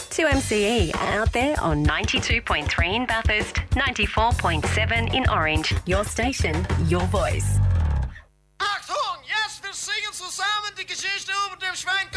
2MCE out there on 92.3 in Bathurst, 94.7 in Orange. Your station, your voice. Achtung, jetzt wir singen zusammen die Geschichte über den Schwein